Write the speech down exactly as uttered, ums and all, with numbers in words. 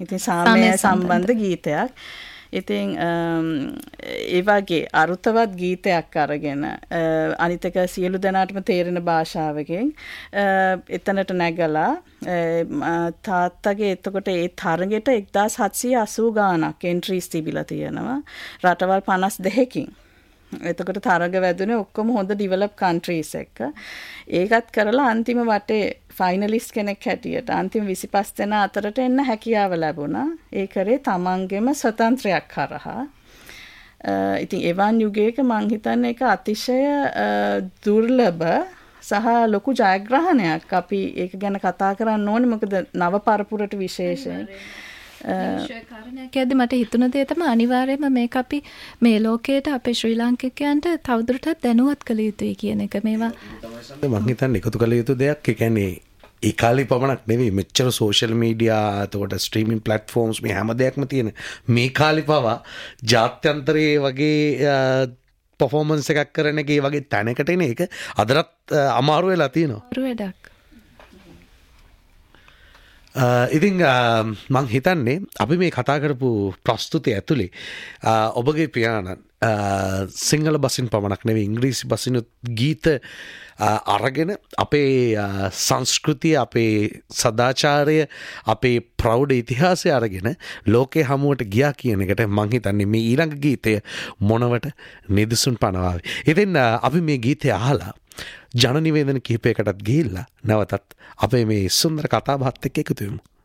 ඉතින් සාමය සම්බන්ධ ගීතයක්. ඉතින් ඒ වගේ අරුතවත් ගීතයක් අරගෙන අනිත් එක සියලු දෙනාටම තේරෙන භාෂාවකින් එතනට නැගලා තාත්තගේ එතකොට ඒ තරගෙට එක්දාස් හත්සිය අසූ ගාණක් එන්ට්‍රීස් තිබිලා තියෙනවා රටවල් පනස් දෙකකින්. එතකොට තරග වැදුනේ ඔක්කොම හොඳ ඩිවලොප් කන්ට්‍රීස් එක්ක. ඒකත් කරලා අන්තිම වටේ ෆයිනලිස්ට් කෙනෙක් හැටියට අන්තිම විසිපස් දෙනා අතරට එන්න හැකියාව ලැබුණා. ඒ කරේ තමන්ගේම ස්වතන්ත්‍රයක් හරහා. ඉතින් එවන් යුගයක මං හිතන්නේ ඒක අතිශය දුර්ලභ සහ ලොකු ජයග්‍රහණයක්. අපි ඒක ගැන කතා කරන්න ඕනේ මොකද නව පරපුරට විශේෂයෙන්. කාරණයක් ඇද්දි මට හිතුණ දේ තමයි අනිවාර්යයෙන්ම මේක අපි මේ ලෝකයට අපේ ශ්‍රී ලාංකිකයන්ට තවදුරටත් දැනුවත් කළ යුතුයි කියන එක. මේවා මම හිතන්නේ එකතු කළ යුතු දෙයක්. ඒ කියන්නේ ඒ කාලේ පමණක් නෙවෙයි මෙච්චර සෝෂල් මීඩියා එතකොට ස්ට්‍රීමින් ප්ලැට්ෆෝම්ස් මේ හැම දෙයක්ම තියෙන මේ කාලේ පවා ජාත්‍යන්තරයේ වගේ පර්ෆෝමන්ස් එකක් කරන එක ඒ වගේ තැනකට එන එක අදටත් අමාරු වෙලා තියෙනවා. අමාරු වැඩක්. ඉතින් මං හිතන්නේ අපි මේ කතා කරපු ප්‍රස්තුතිය ඇතුලේ ඔබගේ පියාණන් සිංහල බසින් පමණක් නෙවෙයි ඉංග්‍රීසි බසිනුත් ගීත අරගෙන අපේ සංස්කෘතිය අපේ සදාචාරය අපේ ප්‍රෞಢ ඉතිහාසය අරගෙන ලෝකේ හමුවට ගියා කියන එකට මං හිතන්නේ මේ ඊළඟ ගීතය මොනවට නිදසුන් පනවාවි. ඉතින් අපි මේ ගීතය අහලා ජන නිවේදන කිහිපයකටත් ගිහිල්ලා නැවතත් අපේ මේ සුන්දර කතා බහත් එක්ක එකතු වෙමු.